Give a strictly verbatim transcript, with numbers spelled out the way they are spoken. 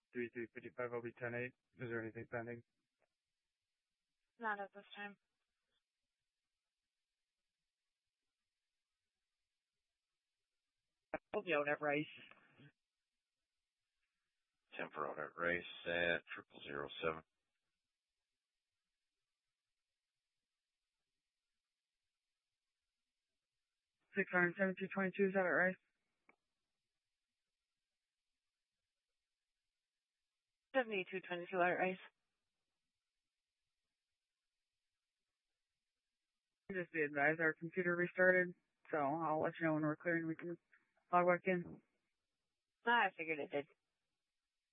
three three fifty-five, I'll be ten eight. Is there anything pending? Not at this time. Temperone at Rice. Temperone at Rice at triple zero seven. six hundred seventy-two twenty-two, is that at Rice? seventy-two twenty-two at Rice. Just be advised, our computer restarted, so I'll let you know when we're clear and we can log back in. Ah, I figured it did.